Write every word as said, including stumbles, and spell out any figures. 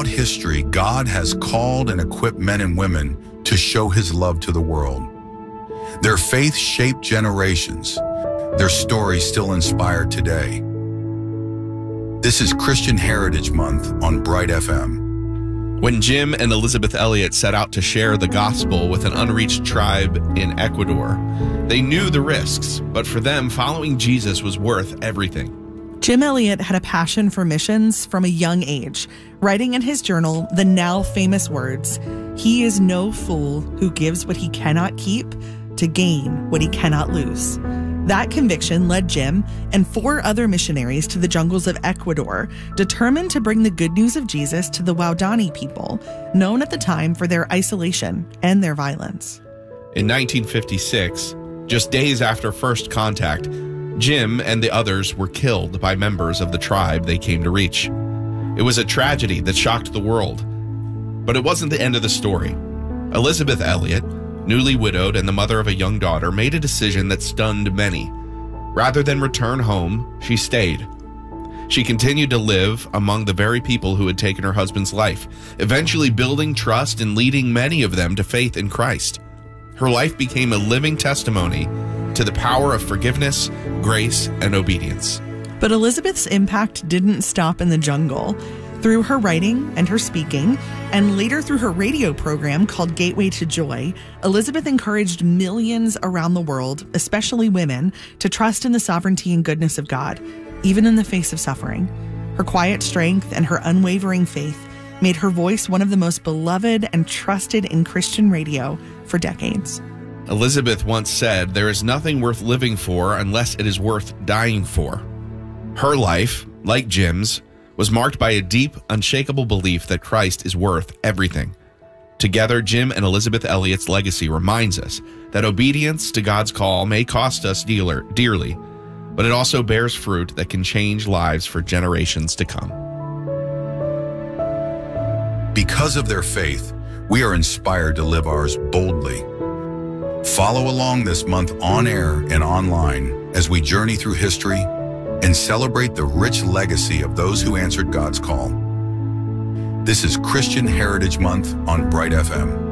Throughout history, God has called and equipped men and women to show his love to the world. Their faith shaped generations. Their stories still inspire today. This is Christian Heritage Month on Bright F M. When Jim and Elisabeth Elliot set out to share the gospel with an unreached tribe in Ecuador, they knew the risks, but for them, following Jesus was worth everything. Jim Elliot had a passion for missions from a young age, writing in his journal the now famous words, "He is no fool who gives what he cannot keep to gain what he cannot lose." That conviction led Jim and four other missionaries to the jungles of Ecuador, determined to bring the good news of Jesus to the Waodani people, known at the time for their isolation and their violence. In nineteen fifty-six, just days after first contact, Jim and the others were killed by members of the tribe they came to reach. It was a tragedy that shocked the world. But it wasn't the end of the story. Elisabeth Elliot, newly widowed and the mother of a young daughter, made a decision that stunned many. Rather than return home, she stayed. She continued to live among the very people who had taken her husband's life, eventually building trust and leading many of them to faith in Christ. Her life became a living testimony to the power of forgiveness, grace, and obedience. But Elisabeth's impact didn't stop in the jungle. Through her writing and her speaking, and later through her radio program called Gateway to Joy, Elisabeth encouraged millions around the world, especially women, to trust in the sovereignty and goodness of God, even in the face of suffering. Her quiet strength and her unwavering faith made her voice one of the most beloved and trusted in Christian radio for decades. Elisabeth once said, "There is nothing worth living for unless it is worth dying for." Her life, like Jim's, was marked by a deep, unshakable belief that Christ is worth everything. Together, Jim and Elisabeth Elliot's legacy reminds us that obedience to God's call may cost us dealer, dearly, but it also bears fruit that can change lives for generations to come. Because of their faith, we are inspired to live ours boldly. Follow along this month on air and online as we journey through history and celebrate the rich legacy of those who answered God's call. This is Christian Heritage Month on Bright F M.